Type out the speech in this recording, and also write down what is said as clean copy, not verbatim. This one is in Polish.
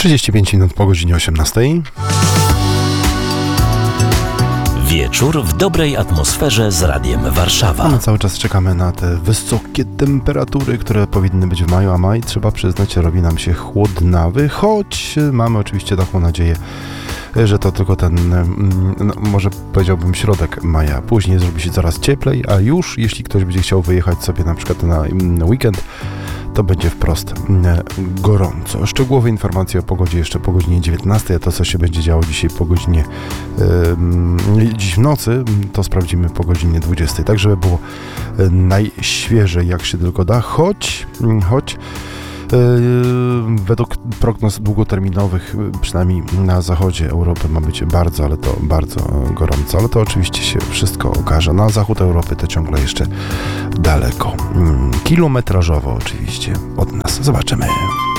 35 minut po godzinie 18. Wieczór w dobrej atmosferze z Radiem Warszawa. My cały czas czekamy na te wysokie temperatury, które powinny być w maju, a maj, trzeba przyznać, robi nam się chłodnawy, choć mamy oczywiście taką nadzieję, że to tylko ten, może powiedziałbym środek maja. Później zrobi się coraz cieplej, a już jeśli ktoś będzie chciał wyjechać sobie na przykład na weekend, to będzie wprost gorąco. Szczegółowe informacje o pogodzie jeszcze po godzinie 19, a to co się będzie działo dzisiaj po godzinie dziś w nocy, to sprawdzimy po godzinie 20. Tak, żeby było najświeżej jak się tylko da, choć według prognoz długoterminowych, przynajmniej na zachodzie Europy ma być bardzo, ale to bardzo gorąco, ale to oczywiście się wszystko okaże. Na zachód Europy to ciągle jeszcze daleko. Kilometrażowo oczywiście od nas. Zobaczymy.